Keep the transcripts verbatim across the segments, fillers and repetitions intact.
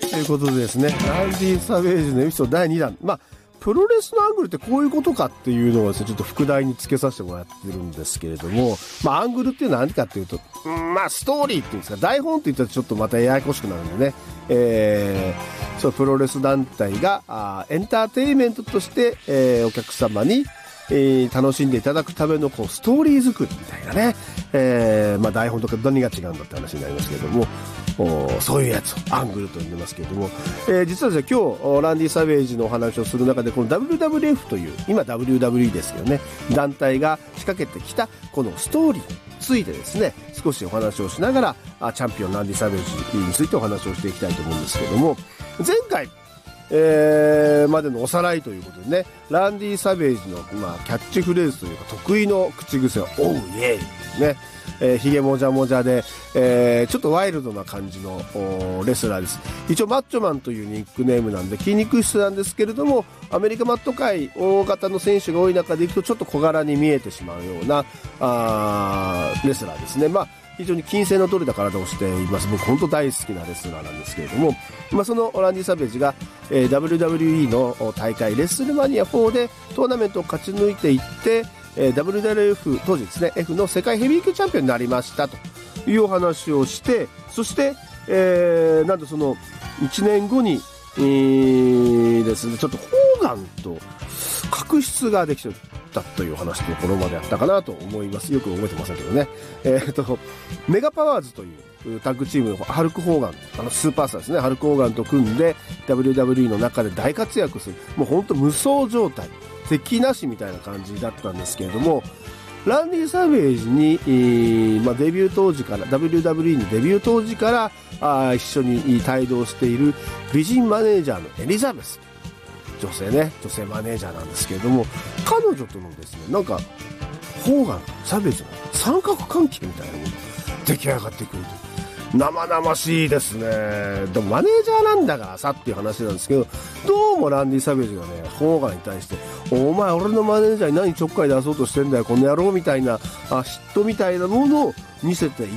ということでですね、ランディ・サベージのエピソードだいにだん、まあプロレスのアングルってこういうことかっていうのをですね、ちょっと副題につけさせてもらってるんですけれども、まあアングルっていうのは何かっていうと、うん、まあストーリーっていうんですか、台本って言ったらちょっとまたややこしくなるんでね、えー、そうプロレス団体があエンターテインメントとして、えー、お客様に、えー、楽しんでいただくためのこうストーリー作りみたいなね、えー、まあ台本とか何が違うんだって話になりますけれども、そういうやつをアングルと呼んでますけれども、えー、実はですね、今日ランディ・サベージのお話をする中でこの ダブリューダブリューエフ という今 ダブリューダブリューイー ですけどね、団体が仕掛けてきたこのストーリーについてですね、少しお話をしながらあチャンピオンランディ・サベージについてお話をしていきたいと思うんですけれども、前回えー、までのおさらいということでね、ランディ・サベージの、まあ、キャッチフレーズというか得意の口癖はオウイエイですね、えー、ヒゲもじゃもじゃで、えー、ちょっとワイルドな感じのレスラーです。一応マッチョマンというニックネームなんで筋肉質なんですけれども、アメリカマット界大型の選手が多い中でいくとちょっと小柄に見えてしまうようなあーレスラーですね。まあ非常に筋性の取れた体をしています。僕本当大好きなレスラーなんですけれども、まあ、そのランディ・サベージが、えー、ダブリューダブリューイー の大会レッスルマニアフォーでトーナメントを勝ち抜いていって、えー、ダブリューダブリューエフ 当時ですね F の世界ヘビー級チャンピオンになりましたというお話をして、そして、えー、なんとそのいちねんごに、えー、ですねちょっとホーガンと確執ができてたという話のところまでやったかなと思います。よく覚えてませんけどね。えー、とメガパワーズというタッグチームのハルク・ホーガン、あのスーパースターですね、ハルク・ホーガンと組んで ダブリューダブリューイー の中で大活躍する、もう本当無双状態、敵なしみたいな感じだったんですけれども、ランディ・サベージに、えーまあ、デビュー当時から ダブリューダブリューイー にデビュー当時からあ一緒に帯同している美人マネージャーのエリザベス、女性ね、女性マネージャーなんですけれども、彼女とのですね、なんかホーガン、サベージの三角関係みたいなものが出来上がってくると。生々しいですね。でもマネージャーなんだからさっていう話なんですけど、どうもランディ・サベージがね、ホーガンに対して、お前俺のマネージャーに何ちょっかい出そうとしてんだよこの野郎みたいな、あ嫉妬みたいなものを見せていって、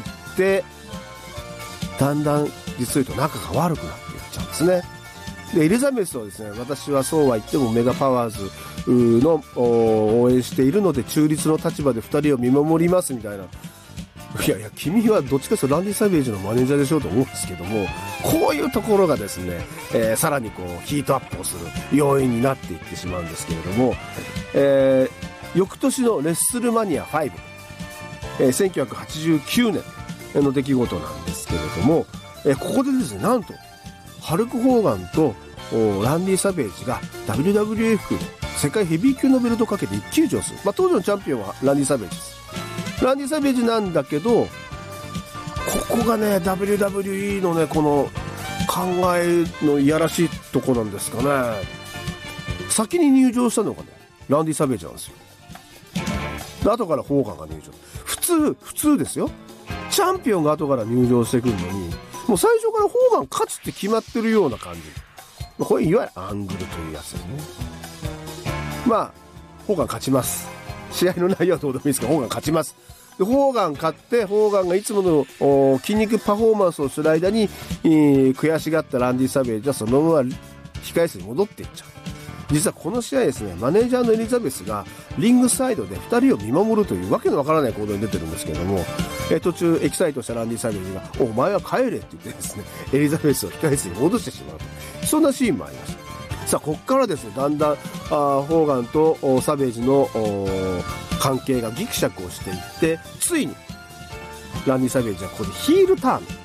だんだん実を言うと仲が悪くなっていっちゃうんですね。でエリザベスはですね、私はそうは言ってもメガパワーズの応援しているので中立の立場でふたりを見守りますみたいな、いやいや君はどっちかというとランディ・サベージのマネージャーでしょうと思うんですけども、こういうところがですね、えー、さらにこうヒートアップをする要因になっていってしまうんですけれども、えー、翌年のレッスルマニアファイブ、えー、せんきゅうひゃくはちじゅうきゅうねんの出来事なんですけれども、えー、ここでですね、なんとハルク・ホーガンとランディ・サベージが ダブリューダブリューエフ 世界ヘビー級のベルトをかけて一騎打ちをする、まあ、当時のチャンピオンはランディ・サベージです。ランディ・サベージなんだけど、ここがね ダブリューダブリューイー のねこの考えのいやらしいとこなんですかね。先に入場したのがねランディ・サベージなんですよ。で後からホーガンが入場。普通普通ですよ、チャンピオンが後から入場してくるのに、もう最初からホーガン勝つって決まってるような感じ。これいわゆるアングルというやつですね。まあホーガン勝ちます。試合の内容はどうでもいいですけど、ホーガン勝ちます。でホーガン勝って、ホーガンがいつもの筋肉パフォーマンスをする間に、えー、悔しがったランディ・サベージはそのまま控え室に戻っていっちゃう。実はこの試合ですね、マネージャーのエリザベスがリングサイドでふたりを見守るというわけのわからない行動に出てるんですけども、えー、途中エキサイトしたランディ・サベージがお前は帰れって言ってですね、エリザベスを控え室に戻してしまうと、そんなシーンもありました。さあここからですね、だんだんあホーガンとサベージの関係がギクシャクをしていって、ついにランディ・サベージはここでヒールターン